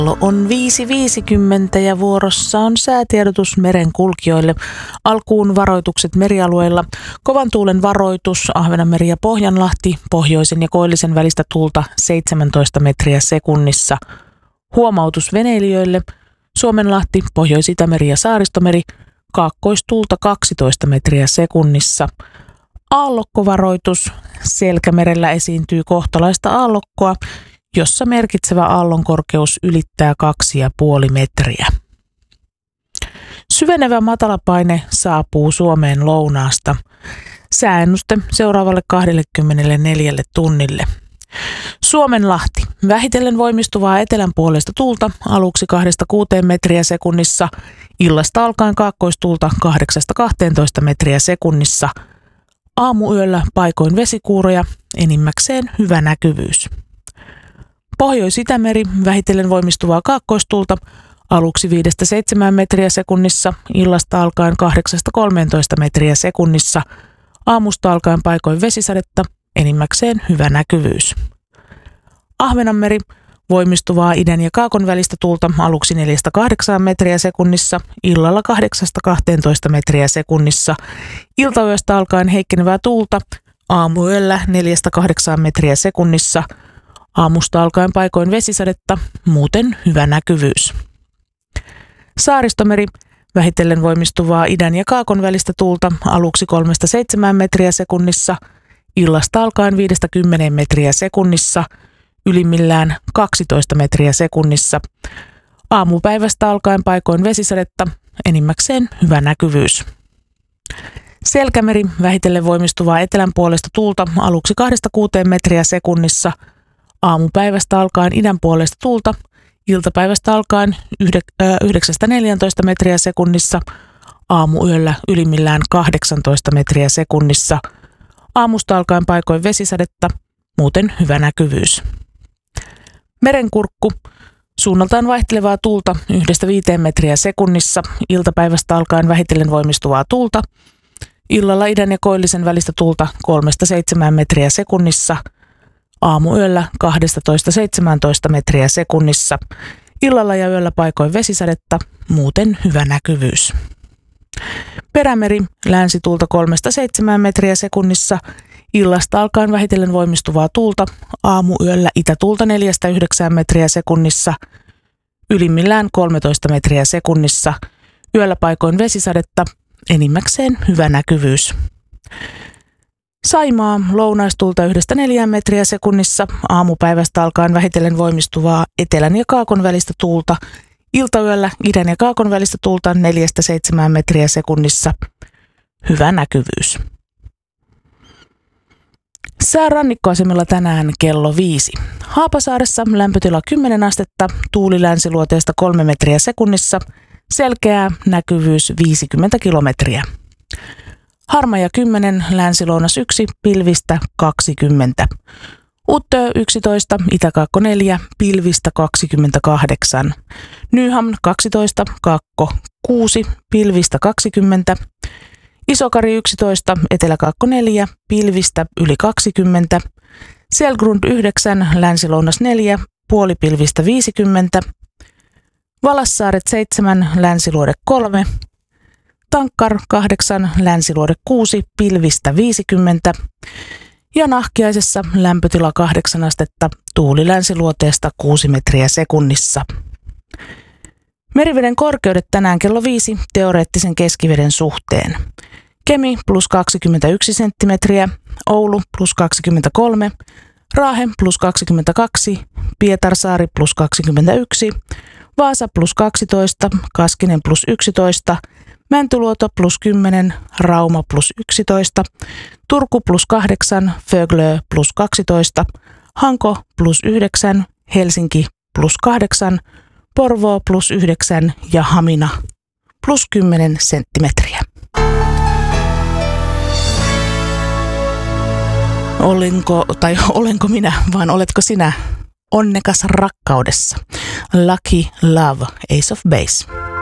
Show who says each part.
Speaker 1: Kello on 5.50 ja vuorossa on säätiedotus merenkulkijoille. Alkuun varoitukset merialueilla. Kovan tuulen varoitus Ahvenanmeri ja Pohjanlahti, pohjoisen ja koillisen välistä tuulta 17 metriä sekunnissa. Huomautus veneilijöille. Suomenlahti, Pohjois-Itämeri ja Saaristomeri, kaakkoistuulta 12 metriä sekunnissa. Aallokkovaroitus. Selkämerellä esiintyy kohtalaista aallokkoa, jossa merkitsevä aallonkorkeus ylittää 2,5 metriä. Syvenevä matalapaine saapuu Suomeen lounaasta. Sääennuste seuraavalle 24 tunnille. Suomenlahti. Vähitellen voimistuvaa etelänpuoleista tuulta aluksi 2-6 metriä sekunnissa. Illasta alkaen kaakkoistuulta 8-12 metriä sekunnissa. Aamuyöllä paikoin vesikuuroja, enimmäkseen hyvä näkyvyys. Pohjois-Itämeri, vähitellen voimistuvaa kaakkoistuulta, aluksi 5-7 metriä sekunnissa, illasta alkaen 8-13 metriä sekunnissa, aamusta alkaen paikoin vesisadetta, enimmäkseen hyvä näkyvyys. Ahvenanmeri, voimistuvaa idän ja kaakon välistä tuulta, aluksi 4-8 metriä sekunnissa, illalla 8-12 metriä sekunnissa, iltayöstä alkaen heikkenevää tuulta, aamuyöllä 4-8 metriä sekunnissa, aamusta alkaen paikoin vesisadetta, muuten hyvä näkyvyys. Saaristomeri, vähitellen voimistuvaa idän ja kaakon välistä tuulta, aluksi 3-7 metriä sekunnissa, illasta alkaen 5-10 metriä sekunnissa, ylimmillään 12 metriä sekunnissa, aamupäivästä alkaen paikoin vesisadetta, enimmäkseen hyvä näkyvyys. Selkämeri, vähitellen voimistuvaa etelän puolesta tuulta, aluksi 2-6 metriä sekunnissa, aamupäivästä alkaen idän puolesta tuulta, iltapäivästä alkaen 9-14 metriä sekunnissa, aamuyöllä ylimmillään 18 metriä sekunnissa, aamusta alkaen paikoin vesisadetta, muuten hyvä näkyvyys. Merenkurkku, suunnaltaan vaihtelevaa tuulta 1-5 metriä sekunnissa, iltapäivästä alkaen vähitellen voimistuvaa tuulta, illalla idän ja koillisen välistä tuulta 3-7 metriä sekunnissa, aamuyöllä 12-17 metriä sekunnissa, illalla ja yöllä paikoin vesisadetta, muuten hyvä näkyvyys. Perämeri, länsituulta 3-7 metriä sekunnissa, illasta alkaen vähitellen voimistuvaa tuulta, aamuyöllä itätuulta 4-9 metriä sekunnissa, ylimmillään 13 metriä sekunnissa, yöllä paikoin vesisadetta, enimmäkseen hyvä näkyvyys. Saimaa, lounaistuulta 1-4 metriä sekunnissa, aamupäivästä alkaen vähitellen voimistuvaa etelän ja kaakon välistä tuulta, iltayöllä idän ja kaakon välistä tuulta 4-7 metriä sekunnissa, hyvä näkyvyys. Sää rannikkoasemilla tänään kello 5. Haapasaaressa lämpötila 10 astetta, tuuli länsiluoteesta 3 metriä sekunnissa, selkeää, näkyvyys 50 kilometriä. Harmaja 10, länsilounas 1, pilvistä 20. Uttö 11, Itäkaakko 4, pilvistä 28. Nyham 12, Kaakko 6, pilvistä 20. Isokari 11, Eteläkaakko 4, pilvistä yli 20. Selgrund 9, länsilounas 4, puolipilvistä 50. Valassaaret 7, länsiluode 3. Tankkar 8, länsiluode 6, pilvistä 50. Ja Nahkiaisessa lämpötila 8 astetta, tuuli länsiluoteesta 6 metriä sekunnissa. Meriveden korkeudet tänään kello 5 teoreettisen keskiveden suhteen. Kemi plus 21 senttimetriä, Oulu plus 23, Raahe plus 22, Pietarsaari plus 21, Vaasa plus 12, Kaskinen plus 11, Mäntyluoto plus 10, Rauma plus 11, Turku plus 8, Föglö plus 12, Hanko plus 9, Helsinki plus 8, Porvoo plus 9 ja Hamina plus 10 senttimetriä. Olenko minä, vaan oletko sinä onnekas rakkaudessa? Lucky Love, Ace of Base.